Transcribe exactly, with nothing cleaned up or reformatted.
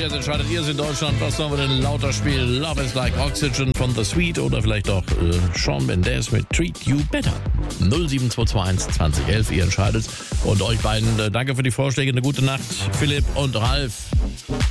jetzt entscheidet ihr es in Deutschland. Was sollen wir denn lauter spielen? Love is like Oxygen von The Sweet oder vielleicht auch äh, Shawn Mendes mit Treat You Better. null sieben zwei zwei eins zwanzig elf, ihr entscheidet. Und euch beiden äh, danke für die Vorschläge. Eine gute Nacht, Philipp und Ralf.